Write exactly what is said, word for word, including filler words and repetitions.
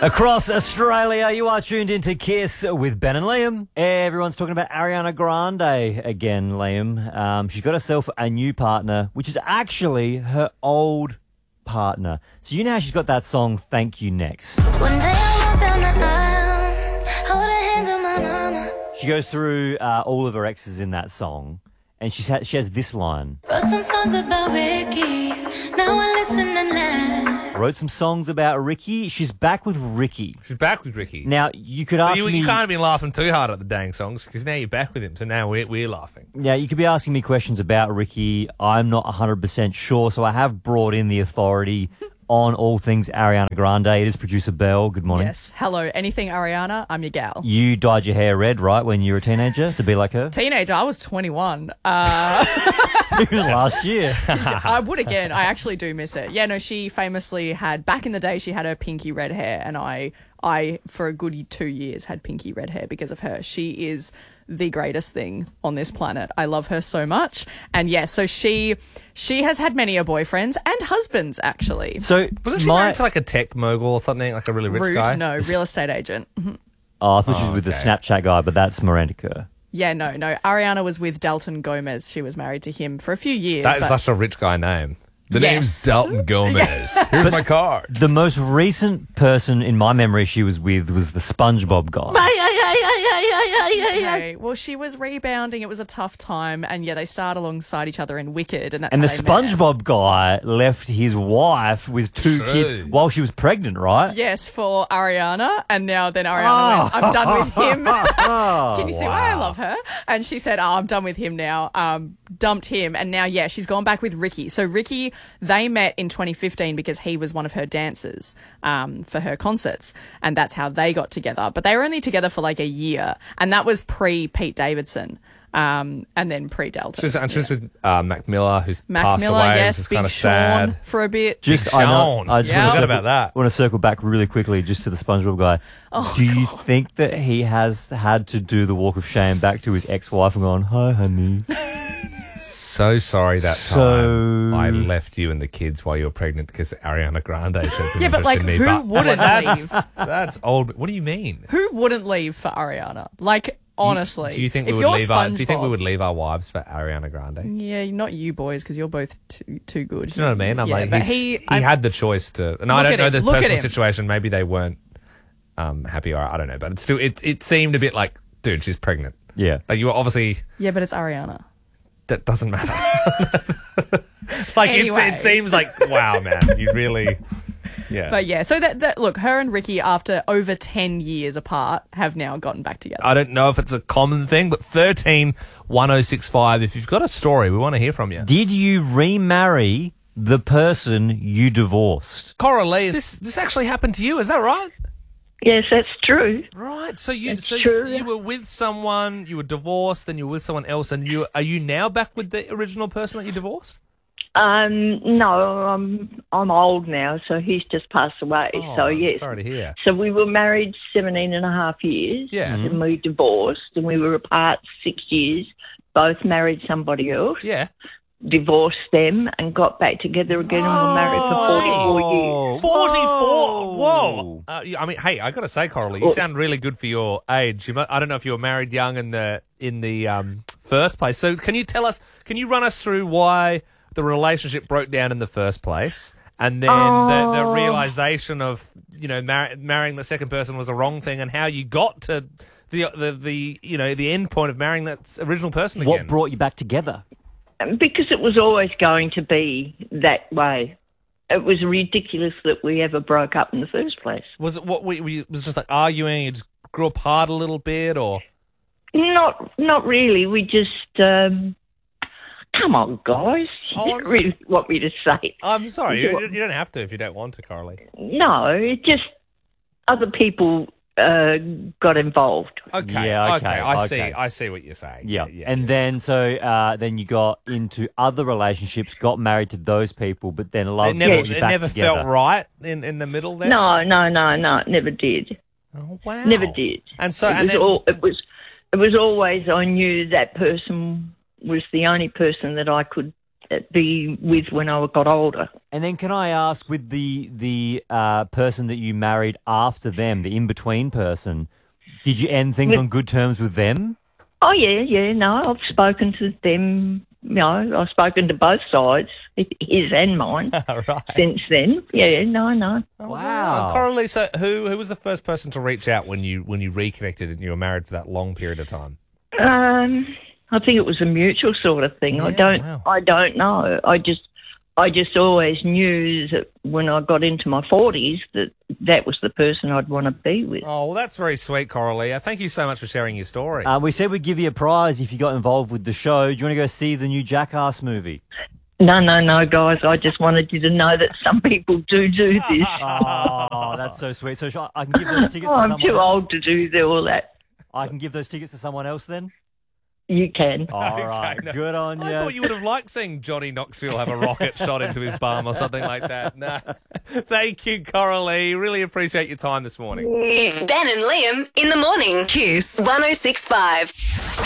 Across Australia, you are tuned into Kiss with Ben and Liam. Everyone's talking about Ariana Grande again, Liam. Um, she's got herself a new partner, which is actually her old partner. So you know how she's got that song, Thank You Next. One day I walk down the aisle, hold her hands on my mama. She goes through uh, all of her exes in that song, and she has, she has this line. Wrote some songs about Ricky, now I listen and laugh. Wrote some songs about Ricky. She's back with Ricky. She's back with Ricky. Now, you could So ask you, me... you can't have been laughing too hard at the dang songs because now you're back with him. So now we're, we're laughing. Yeah, you could be asking me questions about Ricky. I'm not one hundred percent sure, so I have brought in the authority on all things Ariana Grande. It is producer Belle. Good morning. Yes. Hello. Anything Ariana, I'm your gal. You dyed your hair red, right, when you were a teenager to be like her? Teenager, I was twenty-one. Uh, It was last year. I would again. I actually do miss it. Yeah, no, she famously had, back in the day, she had her pinky red hair, and I, I for a good two years, had pinky red hair because of her. She is the greatest thing on this planet. I love her so much. And yeah, so she she has had many a boyfriends and husbands, actually. So Wasn't she my... married to like a tech mogul or something, like a really rich Rude, guy? no, real estate agent. Mhm. Oh, I thought she was Oh, with the okay. Snapchat guy, but that's Miranda Kerr. Yeah, no, no. Ariana was with Dalton Gomez. She was married to him for a few years. That is but- such a rich guy name. The Yes. name's Dalton Gomez. Here's my card. The most recent person in my memory she was with was the SpongeBob guy. Okay. Well, she was rebounding. It was a tough time, and yeah, they starred alongside each other in Wicked, and that's And the how they met. SpongeBob guy left his wife with two True. kids while she was pregnant, right? Yes, for Ariana, and now then Ariana went, I'm done with him. Can you see why I wow. love her? And she said, oh, I'm done with him now. Um, dumped him, and now, yeah, she's gone back with Ricky. So Ricky, they met in twenty fifteen because he was one of her dancers um, for her concerts, and that's how they got together. But they were only together for like a year, and that was pre-Pete Davidson. Um, and then pre-Delta. She's, and she's with uh, Mac Miller, who's Mac passed Miller, away, yes, which is Big kind of Sean sad. for a bit. Just Big I, know, Sean. I just Yeah. want, to Forgot circle, about that. want to circle back really quickly just to the SpongeBob guy. Oh, do you think that he has had to do the walk of shame back to his ex-wife and gone, hi, honey? So sorry that So- time I left you and the kids while you were pregnant because Ariana Grande showed some Yeah, but interest like, in me. who but wouldn't that's, leave? That's old. What do you mean? Who wouldn't leave for Ariana? Like, honestly. Do you think if we would you're leave our? Do you think we SpongeBob- would leave our wives for Ariana Grande? Do Yeah, not you boys, because you're both too, too good. you know what I mean? I'm yeah, like, but he's, he, he I- had the choice to. And I Look don't at know him, the look at personal him. situation. Maybe they weren't um, happy, or I don't know. But it still, it it seemed a bit like, dude, she's pregnant. Yeah. Like you were obviously. Yeah, but it's Ariana. That doesn't matter. like Anyway. it's, it seems like, wow, man, you really. Yeah. But yeah, so that, that look, her and Ricky, after over ten years apart, have now gotten back together. I don't know if it's a common thing, but thirteen one oh six five. If you've got a story, we want to hear from you. Did you remarry the person you divorced? Coralie, this this actually happened to you, is that right? Yes, that's true. Right. So you That's so true. you were with someone, you were divorced, then you were with someone else, and you are you now back with the original person that you divorced? Um, no, I'm I'm old now, so he's just passed away. Oh, so yes, sorry to hear. so we were married seventeen and a half years. Yeah. and we divorced, and we were apart six years. Both married somebody else, Yeah. divorced them, and got back together again, and were married for forty-four years. forty-four. Whoa. Uh, yeah, I mean, hey, I got to say, Coralie, you Well- sound really good for your age. You mu- I don't know if you were married young in the in the um, first place. So can you tell us, can you run us through why the relationship broke down in the first place, and then the, the Oh. realization of, you know, mar- marrying the second person was the wrong thing, and how you got to the, the, the you know, the end point of marrying that original person again? What brought you back together? Because it was always going to be that way. It was ridiculous that we ever broke up in the first place. Was it what we, we was just like arguing? You just grew apart a little bit, or Not, not really. We just, um, come on, guys. Oh, You I'm don't really want me to say. I'm sorry, you, What? you don't have to if you don't want to, Coralie. No, it just other people uh, got involved. Okay, Yeah, okay, okay, I okay. see, I see what you're saying. Yeah. yeah. And then so uh, then you got into other relationships, got married to those people, but then love it never, brought you it back never together. felt right in, in the middle there. No, no, no, no, it never did. Oh, wow, Never did. And so, it and was then, all, it was, it was always I knew that person was the only person that I could be with when I got older. And then can I ask, with the the uh, person that you married after them, the in-between person, did you end things Yeah. on good terms with them? Oh, yeah, yeah, no, I've spoken to them, you know, I've spoken to both sides, his and mine, right. since then. Yeah, no, no. Wow. Coralie, so who who was the first person to reach out when you when you reconnected and you were married for that long period of time? Um, I think it was a mutual sort of thing. I Yeah, don't, wow. I don't know. I just, I just always knew that when I got into my forties that that was the person I'd want to be with. Oh, well, that's very sweet, Coralie. Uh, Thank you so much for sharing your story. Uh, we said we'd give you a prize if you got involved with the show. Do you want to go see the new Jackass movie? No, no, no, guys. I just wanted you to know that some people do do this. Oh, that's so sweet. So sh- I can give those tickets Oh, to I'm someone too else? old to do all that. I can give those tickets to someone else then? You can. All right. no. Good on you. I thought you would have liked seeing Johnny Knoxville have a rocket shot into his bum or something like that. No. Thank you, Coralie. Really appreciate your time this morning. It's Ben and Liam in the morning. Kiss one oh six point five.